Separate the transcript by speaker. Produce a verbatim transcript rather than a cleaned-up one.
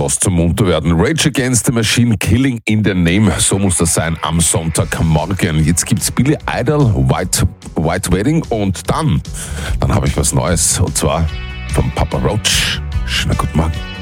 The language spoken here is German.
Speaker 1: was zum Munterwerden. Rage Against the Machine, Killing in the Name. So muss das sein am Sonntagmorgen. Jetzt gibt's Billy Idol, White, White Wedding und dann, dann habe ich was Neues. Und zwar vom Papa Roach. Schönen guten Morgen.